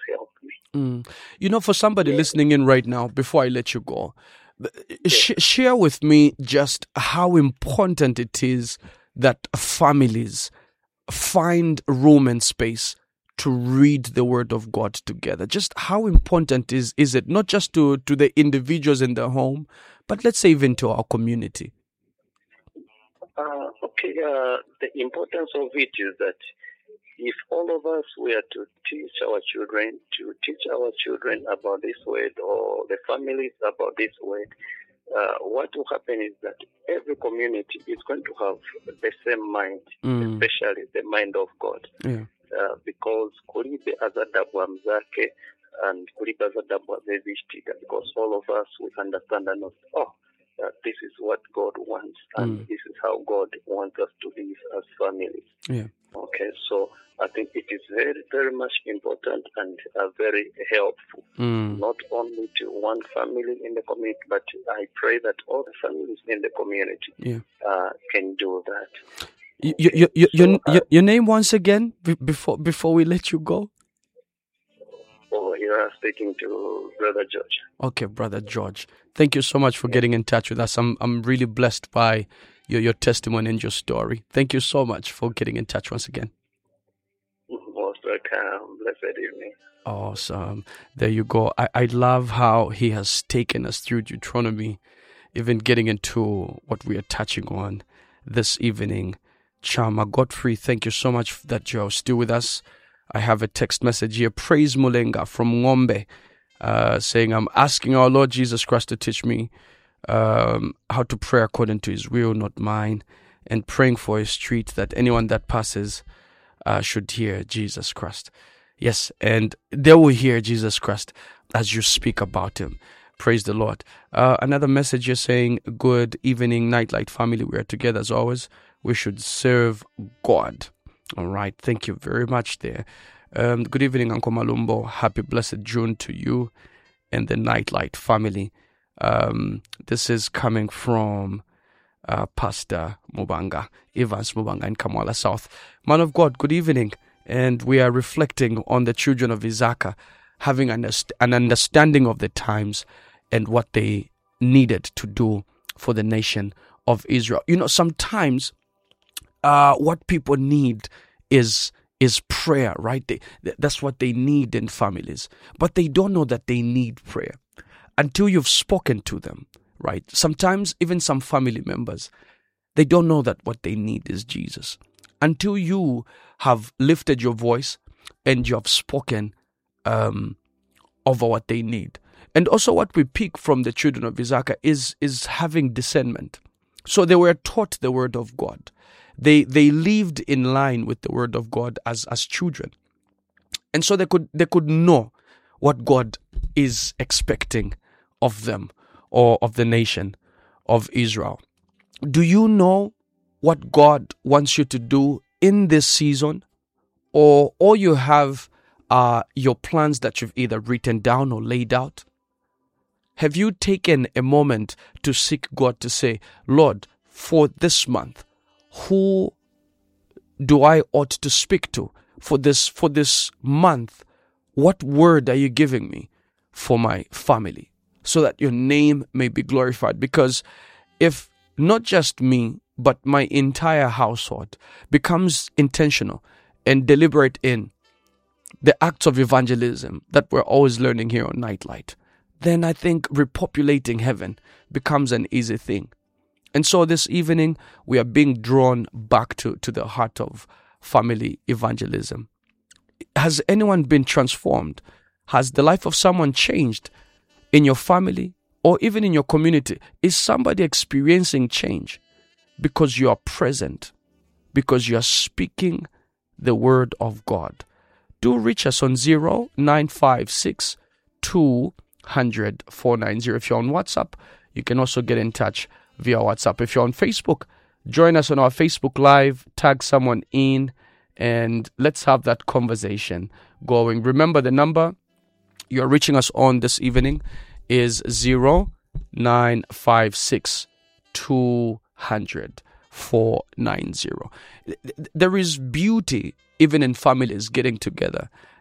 helped me. For somebody listening in right now, before I let you go, share with me just how important it is that families find room and space to read the Word of God together. Just how important is it, not just to the individuals in the home, but let's say even to our community? The importance of it is that if all of us were to teach our children about this word, or the families about this word, what will happen is that every community is going to have the same mind, especially the mind of God. Yeah. Because kuli be azadabu amzake and kuli be azadabu azevishtika, because all of us we understand and know, this is what God wants, and this is how God wants us to live as families. Yeah. Okay, so I think it is very, very much important and very helpful, not only to one family in the community, but I pray that all the families in the community can do that. Your name once again before we let you go? You are speaking to Brother George. Okay, Brother George. Thank you so much for getting in touch with us. I'm really blessed by your testimony and your story. Thank you so much for getting in touch once again. Most welcome. Blessed evening. Awesome. There you go. I love how he has taken us through Deuteronomy, even getting into what we are touching on this evening. Chama Godfrey, thank you so much that you're still with us. I have a text message here. Praise Mulenga from Ngombe, saying, I'm asking our Lord Jesus Christ to teach me how to pray according to his will, not mine, and praying for a street that anyone that passes should hear Jesus Christ. Yes, and they will hear Jesus Christ as you speak about him. Praise the Lord. Another message here saying, good evening, Nightlight family. We are together as always. We should serve God. All right. Thank you very much there. Good evening, Uncle Malumbo. Happy blessed June to you and the Nightlight family. This is coming from Pastor Mubanga, Evans Mubanga in Kamwala South. Man of God, good evening. And we are reflecting on the children of Issachar having an understanding of the times and what they needed to do for the nation of Israel. Sometimes what people need is prayer, right? That's what they need in families. But they don't know that they need prayer until you've spoken to them, right? Sometimes even some family members, they don't know that what they need is Jesus. Until you have lifted your voice and you have spoken over what they need. And also what we pick from the children of Issachar is having discernment. So they were taught the word of God. They lived in line with the word of God as children. And so they could know what God is expecting of them or of the nation of Israel. Do you know what God wants you to do in this season? Or all you have are your plans that you've either written down or laid out? Have you taken a moment to seek God to say, Lord, for this month, who do I ought to speak to for this month? What word are you giving me for my family so that your name may be glorified? Because if not just me, but my entire household becomes intentional and deliberate in the acts of evangelism that we're always learning here on Nightlight, then I think repopulating heaven becomes an easy thing. And so this evening, we are being drawn back to the heart of family evangelism. Has anyone been transformed? Has the life of someone changed in your family or even in your community? Is somebody experiencing change because you are present, because you are speaking the word of God? Do reach us on 0956 200 490. If you're on WhatsApp, you can also get in touch via WhatsApp. If you're on Facebook, join us on our Facebook Live, tag someone in, and let's have that conversation going. Remember, the number you're reaching us on this evening is 0956 200 490. There is beauty even in families getting together